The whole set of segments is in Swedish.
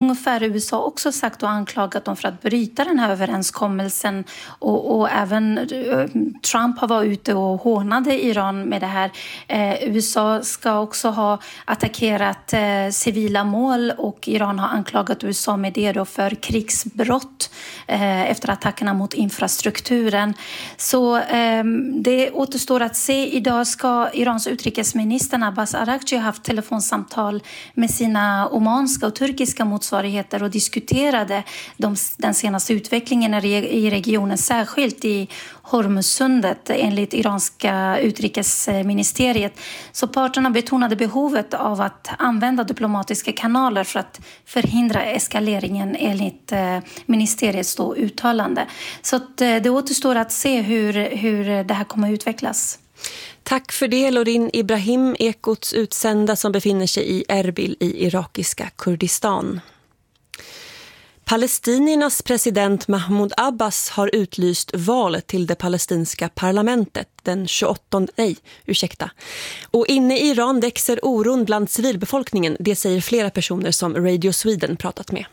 ungefär USA också sagt och anklagat dem för att bryta den här överenskommelsen. Och även Trump har varit ute och hånade Iran med det här. USA ska också ha attackerat civila mål och Iran har anklagat USA med det då för krigsbrott efter attackerna mot infrastrukturen. Så det återstår att se. Idag ska Irans utrikesminister Abbas Araghchi ha haft telefonsamtal med sina omanska och turkiska motsvarigheter och diskuterade den senaste utvecklingen i regionen, särskilt i Hormuzsundet enligt iranska utrikesministeriet. Så parterna betonade behovet av att använda diplomatiska kanaler för att förhindra eskaleringen enligt ministeriets då uttalande. Så att det återstår att se hur det här kommer att utvecklas. Tack för det, Lorin Ibrahim, Ekots utsända som befinner sig i Erbil i irakiska Kurdistan. Palestiniernas president Mahmoud Abbas har utlyst valet till det palestinska parlamentet den 28. Och inne i Iran växer oron bland civilbefolkningen, det säger flera personer som Radio Sweden pratat med.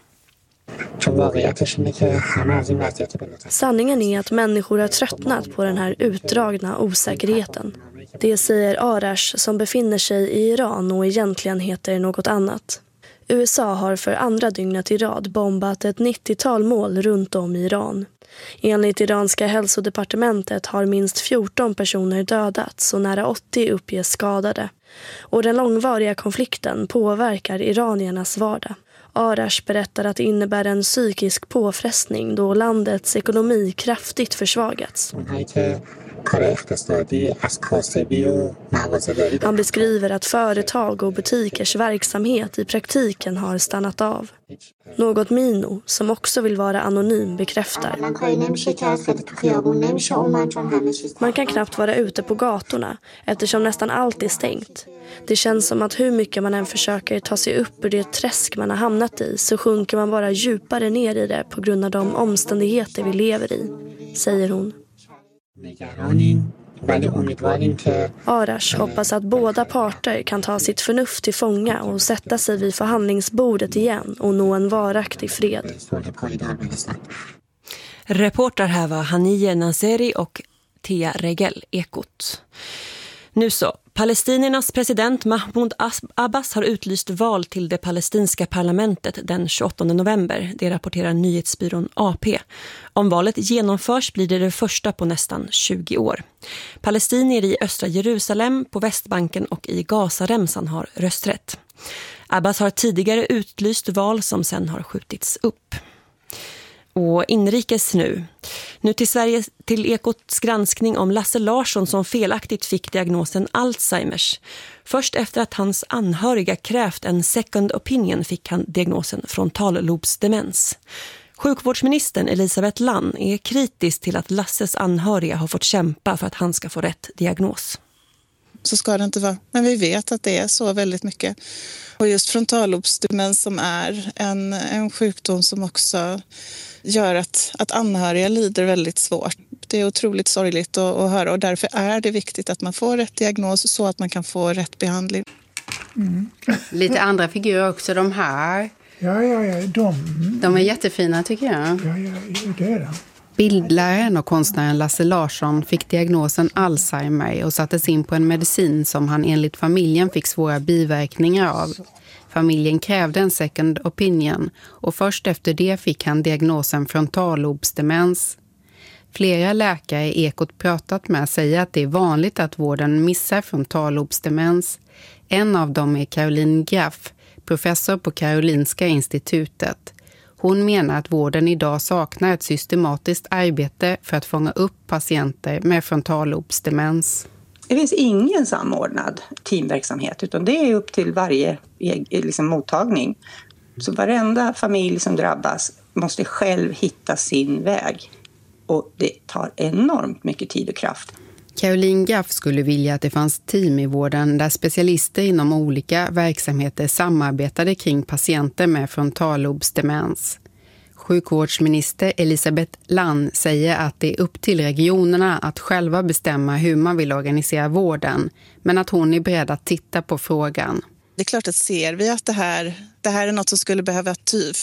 Sanningen är att människor har tröttnat på den här utdragna osäkerheten. Det säger Arash som befinner sig i Iran och egentligen heter något annat. USA har för andra dygnet i rad bombat ett 90-tal mål runt om i Iran. Enligt iranska hälsodepartementet har minst 14 personer dödats och nära 80 uppges skadade. Och den långvariga konflikten påverkar iraniernas vardag. Arash berättar att det innebär en psykisk påfrestning då landets ekonomi kraftigt försvagats. Han beskriver att företag och butikers verksamhet i praktiken har stannat av. Något Mino, som också vill vara anonym, bekräftar. Man kan knappt vara ute på gatorna eftersom nästan allt är stängt. Det känns som att hur mycket man än försöker ta sig upp ur det träsk man har hamnat i så sjunker man bara djupare ner i det på grund av de omständigheter vi lever i, säger hon. Arash hoppas att båda parter kan ta sitt förnuft till fånga och sätta sig vid förhandlingsbordet igen och nå en varaktig fred. Reporter här var Haniye Nazeri och Tia Regel, Ekot. Nu så, palestiniernas president Mahmoud Abbas har utlyst val till det palestinska parlamentet den 28 november. Det rapporterar nyhetsbyrån AP. Om valet genomförs blir det första på nästan 20 år. Palestinier i östra Jerusalem, på Västbanken och i Gazaremsan har rösträtt. Abbas har tidigare utlyst val som sen har skjutits upp. Och inrikes nu till Sverige, till Ekots granskning om Lasse Larsson som felaktigt fick diagnosen Alzheimers. Först efter att hans anhöriga krävt en second opinion fick han diagnosen frontallobsdemens. Sjukvårdsministern Elisabeth Lann är kritisk till att Lasses anhöriga har fått kämpa för att han ska få rätt diagnos. Så ska det inte vara, men vi vet att det är så väldigt mycket. Och just frontallobsdemens som är en sjukdom som också gör att anhöriga lider väldigt svårt. Det är otroligt sorgligt att höra och därför är det viktigt att man får rätt diagnos så att man kan få rätt behandling. Mm. Lite andra figurer också, de här. Ja, de är jättefina tycker jag. Ja, det är det. Bildläraren och konstnären Lasse Larsson fick diagnosen Alzheimer och sattes in på en medicin som han enligt familjen fick svåra biverkningar av. Familjen krävde en second opinion och först efter det fick han diagnosen frontallobsdemens. Flera läkare i Ekot pratat med säger att det är vanligt att vården missar frontallobsdemens. En av dem är Caroline Graff, professor på Karolinska institutet. Hon menar att vården idag saknar ett systematiskt arbete för att fånga upp patienter med frontallobsdemens. Det finns ingen samordnad teamverksamhet utan det är upp till varje mottagning. Så varenda familj som drabbas måste själv hitta sin väg. Och det tar enormt mycket tid och kraft. Caroline Graff skulle vilja att det fanns team i vården där specialister inom olika verksamheter samarbetade kring patienter med frontallobsdemens. Sjukvårdsminister Elisabeth Lann säger att det är upp till regionerna att själva bestämma hur man vill organisera vården, men att hon är beredd att titta på frågan. Det är klart att ser vi att det här är något som skulle behöva